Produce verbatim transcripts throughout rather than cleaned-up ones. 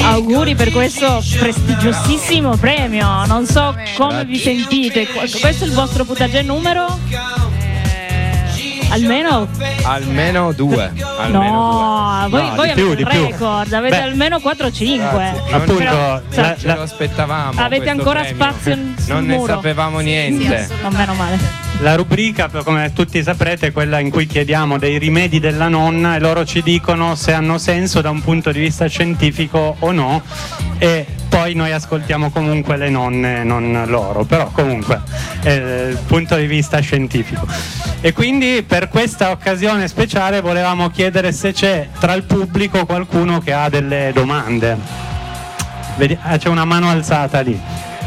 Auguri per questo prestigiosissimo premio. Non so come vi sentite. Questo è il vostro puntaggio numero? Almeno almeno due. Almeno no, due. voi, no, voi di avete più, un di più. record, avete Beh, almeno quattro cinque. appunto, Però, la, Ce lo aspettavamo. avete ancora premio. spazio sul Non ne muro. sapevamo niente. Sì, non meno male. la rubrica, come tutti saprete, è quella in cui chiediamo dei rimedi della nonna e loro ci dicono se hanno senso da un punto di vista scientifico o no, e poi noi ascoltiamo comunque le nonne, non loro, però comunque è il punto di vista scientifico. E quindi per questa occasione speciale volevamo chiedere se c'è tra il pubblico qualcuno che ha delle domande. Vedi, ah, c'è una mano alzata lì.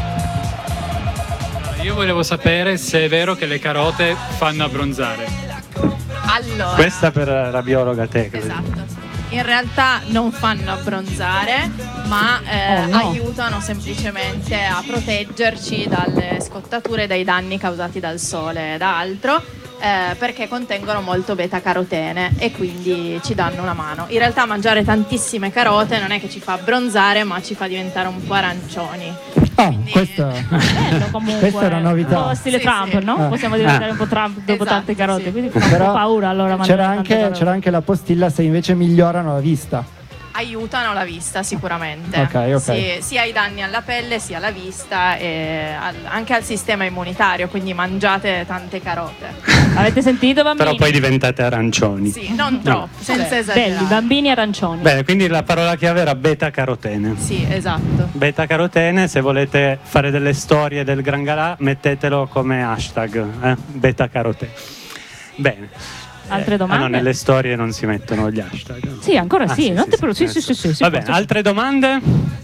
Io volevo sapere se è vero che le carote fanno abbronzare. Allora, Questa per la biologa Tecla. esatto. In realtà non fanno abbronzare, ma eh, Oh, no. aiutano semplicemente a proteggerci dalle scottature e dai danni causati dal sole e da altro, eh, perché contengono molto beta-carotene e quindi ci danno una mano. In realtà mangiare tantissime carote non è che ci fa abbronzare, ma ci fa diventare un po' arancioni. Ah, Quindi- questa, Bello comunque. questa è una novità. Un po' stile Sì, Trump, sì. no? Ah. Possiamo diventare un po' Trump dopo Esatto, tante carote. sì. Quindi fa un Però po' paura allora mangiare c'era tante anche, carote. c'era anche la postilla se invece migliorano la vista. Aiutano la vista sicuramente. Ok, ok. Sì, sia i danni alla pelle sia alla vista e al- anche al sistema immunitario, quindi mangiate tante carote. Avete sentito, bambini? Però poi diventate arancioni. Sì, non troppo, senza esagerare. Belli, bambini arancioni. Bene, quindi la parola chiave era beta-carotene. Sì, esatto. Beta-carotene, se volete fare delle storie del Gran Galà, mettetelo come hashtag, eh? Beta-carotene. Bene. Altre Eh, domande? ah, no, nelle storie non si mettono gli hashtag. Sì, ancora Ah, sì, non ti preoccupare. Sì, sì, sì, sì, sì, sì, Va sì, bene, sì. altre domande?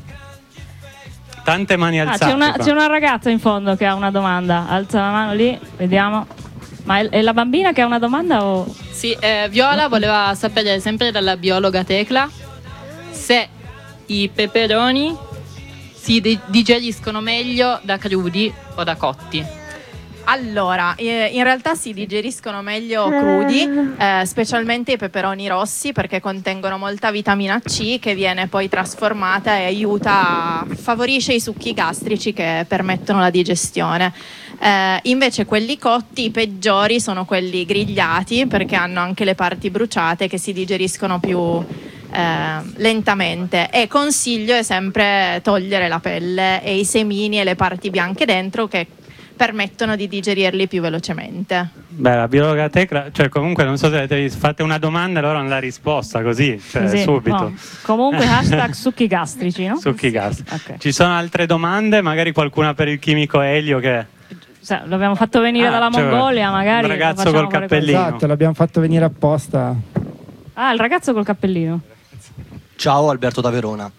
Tante mani Ah, alzate. c'è, una, qua. c'è una ragazza in fondo che ha una domanda. Alza la mano lì, vediamo. Ma è, è la bambina che ha una domanda o... Sì, eh, Viola voleva sapere sempre dalla biologa Tecla se i peperoni si di- digeriscono meglio da crudi o da cotti. Allora, eh, in realtà si digeriscono meglio crudi, eh, specialmente i peperoni rossi, perché contengono molta vitamina C che viene poi trasformata e aiuta, favorisce i succhi gastrici che permettono la digestione. Eh, invece quelli cotti, i peggiori, sono quelli grigliati, perché hanno anche le parti bruciate che si digeriscono più eh, lentamente. E consiglio è sempre togliere la pelle e i semini e le parti bianche dentro, che permettono di digerirli più velocemente. Beh, la biologa Tecla, cioè comunque non so se avete visto, fate una domanda e loro hanno la risposta così, cioè Così, subito. no. Comunque hashtag succhi gastrici, no? Succhi gas. Ok. Ci sono altre domande? Magari qualcuna per il chimico Elio che... Cioè, l'abbiamo fatto venire Ah, dalla cioè, Mongolia, magari. un lo ragazzo facciamo col fare cappellino. così. Esatto, l'abbiamo fatto venire apposta. Ah, il ragazzo col cappellino. Ciao, Alberto da Verona.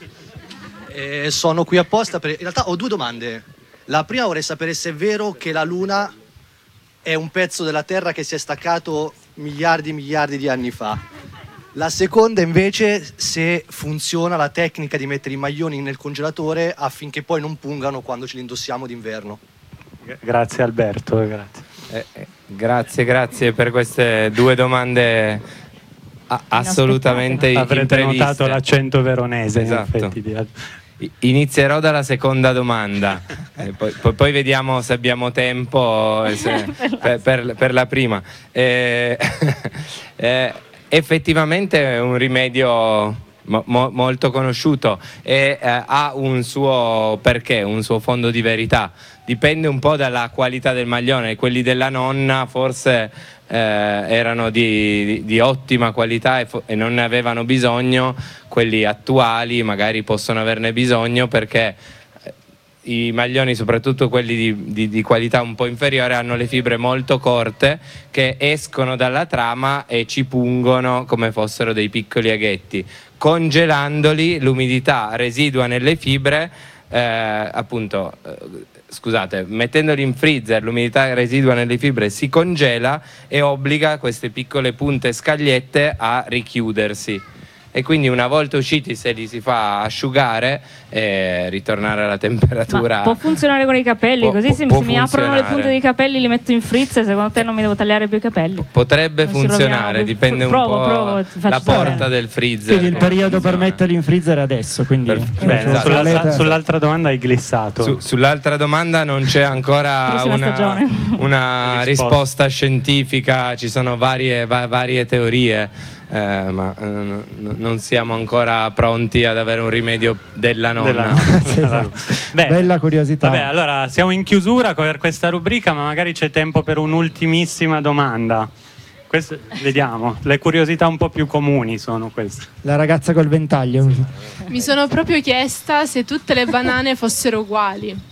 Eh, sono qui apposta per... In realtà ho due domande. La prima vorrei sapere se è vero che la Luna è un pezzo della Terra che si è staccato miliardi e miliardi di anni fa. La seconda invece se funziona la tecnica di mettere i maglioni nel congelatore affinché poi non pungano quando ce li indossiamo d'inverno. Grazie Alberto, grazie. Eh, eh, grazie, grazie per queste due domande a- assolutamente Avrete impreviste. notato l'accento veronese, Esatto. in effetti. di- I- Inizierò dalla seconda domanda, eh, poi, poi- poi vediamo se abbiamo tempo eh, se- per, per- per la prima. Eh, eh, effettivamente è un rimedio mo- mo- molto conosciuto e eh, ha un suo perché, un suo fondo di verità. Dipende un po' dalla qualità del maglione. Quelli della nonna forse eh, erano di, di- di ottima qualità e, fo- e non ne avevano bisogno. Quelli attuali magari possono averne bisogno perché eh, i maglioni, soprattutto quelli di, di- di qualità un po' inferiore, hanno le fibre molto corte che escono dalla trama e ci pungono come fossero dei piccoli aghetti. Congelandoli l'umidità residua nelle fibre, eh, appunto eh, scusate, mettendoli in freezer l'umidità residua nelle fibre si congela e obbliga queste piccole punte scagliette a richiudersi. e quindi una volta usciti se li si fa asciugare e ritornare alla temperatura. Ma può funzionare con i capelli, Può- così se, può se mi aprono le funzionare. punte dei capelli li metto in freezer, secondo te non mi devo tagliare più i capelli? Potrebbe Non si rovinano funzionare, più. dipende un Provo, po' provo, ti faccio la porta sapere. del freezer. Quindi il come periodo per funziona. metterli in freezer è adesso, quindi Per- se Bene, esatto. sulla- volete- sull'altra domanda hai glissato. Su- sull'altra domanda non c'è ancora Prossima una, stagione. una Risposta. risposta scientifica, ci sono varie, va- varie teorie, eh, ma eh, n- n- non siamo ancora pronti ad avere un rimedio della nonna. Della- Sì, esatto. Bene. Bella curiosità. Vabbè, allora siamo in chiusura per questa rubrica, ma magari c'è tempo per un'ultimissima domanda. Questo- vediamo, le curiosità un po' più comuni sono queste. La ragazza col ventaglio. Mi sono proprio chiesta se tutte le banane fossero uguali.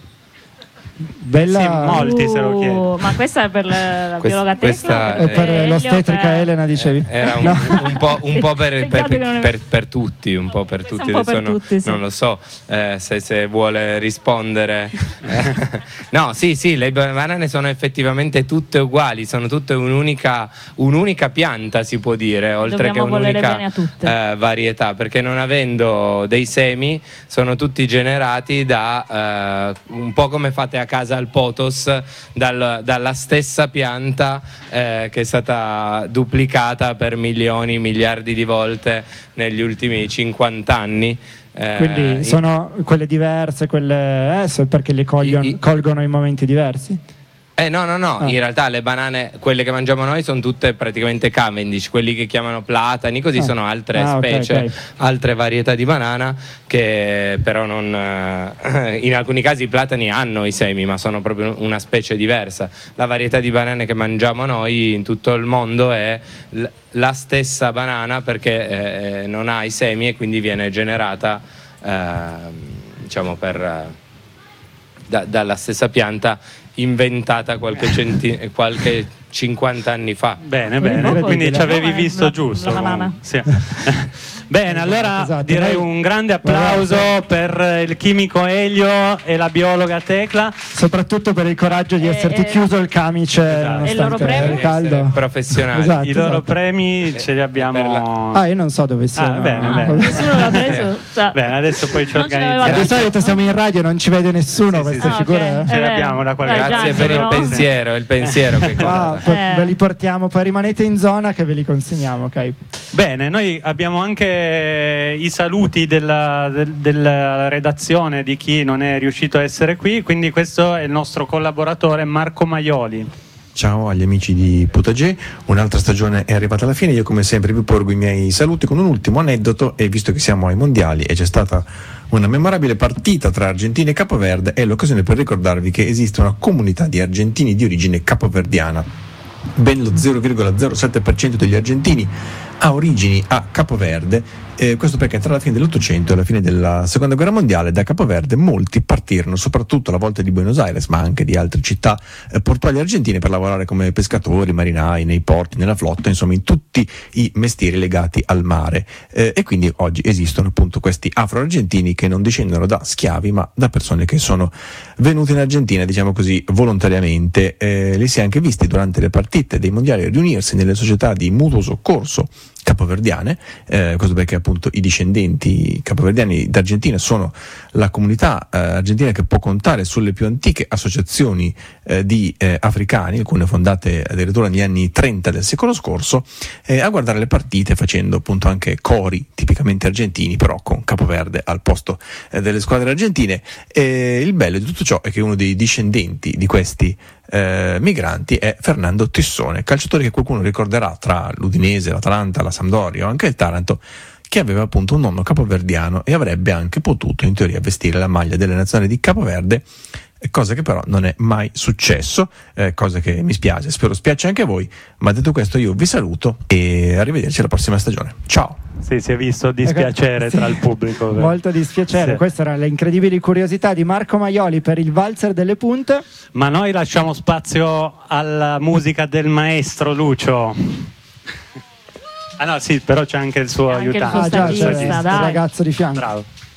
Bella. Sì, molti se lo Uh, chiedono. ma questa è per la, la Quest- biologa questa tecnica? E per Elio, l'ostetrica per- Elena dicevi? Era un, No. un po', un po' per, per- Peccato che non è- per- per tutti, un po' per Questa tutti. un po' per Adesso no- tutti, sì. non lo so eh, se, se vuole rispondere. No, sì, sì, le banane sono effettivamente tutte uguali, sono tutte un'unica, un'unica pianta, si può dire, oltre Dobbiamo che volere un'unica bene a tutte. eh, varietà, perché non avendo dei semi sono tutti generati da eh, un po' come fate a casa al potos, dal- dalla stessa pianta eh, che è stata duplicata per milioni, miliardi di volte negli ultimi cinquanta anni. Eh, Quindi sono quelle diverse, quelle eh, so perché le coglion- I- i- colgono in momenti diversi. Eh no, no, no, Ah. in realtà le banane, quelle che mangiamo noi, sono tutte praticamente Cavendish, quelli che chiamano platani, così Ah. sono altre Ah, ok, specie, ok. altre varietà di banana che però non... eh, in alcuni casi i platani hanno i semi, ma sono proprio una specie diversa. La varietà di banane che mangiamo noi in tutto il mondo è l- la stessa banana perché eh, non ha i semi e quindi viene generata, ehm, diciamo, per... eh, da- dalla stessa pianta inventata qualche, centi- qualche cinquanta anni fa. Bene, Quindi bene, proprio quindi il- ci avevi no, è visto la- giusto. la banana. Sì. Bene, allora esatto. direi Noi- un grande applauso per il chimico Elio e la biologa Tecla. Soprattutto per il coraggio di Eh, esserti eh. chiuso il camice Esatto. E il loro nonostante premio? il caldo. Professionali. Esatto. I loro esatto. premi ce li abbiamo. Ah, io non so dove siano. Ah, bene, Ah, bene. nessuno l'ha preso. Cioè, Bene, adesso poi ci Non ce l'aveva Eh, organizziamo. di solito siamo in radio e non ci vede nessuno Sì, queste sì, sì. figure. Ah, ok. Ce Eh, l'abbiamo da qualche dai, parte. Grazie Gianni, per il no? pensiero, il pensiero che Ah, conta. poi Eh. ve li portiamo, poi rimanete in zona che ve li consegniamo, ok? Bene, noi abbiamo anche i saluti della, del- della redazione di chi non è riuscito a essere qui, quindi questo è il nostro collaboratore Marco Maioli. Ciao agli amici di Potager, un'altra stagione è arrivata alla fine, io come sempre vi porgo i miei saluti con un ultimo aneddoto e visto che siamo ai mondiali e c'è stata una memorabile partita tra Argentina e Capoverde, è l'occasione per ricordarvi che esiste una comunità di argentini di origine capoverdiana. Ben lo zero virgola zero sette per cento degli argentini ha origini a Capoverde, eh, questo perché tra la fine dell'Ottocento e la fine della Seconda Guerra Mondiale da Capoverde molti partirono, soprattutto alla volta di Buenos Aires, ma anche di altre città eh, portuali argentine per lavorare come pescatori, marinai, nei porti, nella flotta, insomma in tutti i mestieri legati al mare. Eh, e quindi oggi esistono appunto questi afro-argentini che non discendono da schiavi, ma da persone che sono venute in Argentina, diciamo così, volontariamente. Eh, li si è anche visti durante le partite dei mondiali riunirsi nelle società di mutuo soccorso capoverdiane, eh, questo perché appunto i discendenti capoverdiani d'Argentina sono la comunità eh, argentina che può contare sulle più antiche associazioni eh, di eh, africani, alcune fondate addirittura negli anni trenta del secolo scorso, eh, a guardare le partite facendo appunto anche cori tipicamente argentini, però con Capoverde al posto eh, delle squadre argentine. E il bello di tutto ciò è che uno dei discendenti di questi Eh, migranti è Fernando Tissone, calciatore che qualcuno ricorderà tra l'Udinese, l'Atalanta, la Sampdoria o anche il Taranto, che aveva appunto un nonno capoverdiano e avrebbe anche potuto in teoria vestire la maglia delle nazionali di Capoverde, cosa che però non è mai successo, eh, cosa che mi spiace, spero spiace anche a voi, ma detto questo io vi saluto e arrivederci alla prossima stagione. Ciao! Sì, si è visto dispiacere Sì. tra il pubblico. Molto dispiacere. Sì. Queste erano le incredibili curiosità di Marco Maioli per il valzer delle punte. Ma noi lasciamo spazio alla musica del maestro Lucio. Ah no, sì, però c'è anche il suo Anche il aiutante. suo Ah già, c'è stagista, il dai. ragazzo di fianco. Bravo.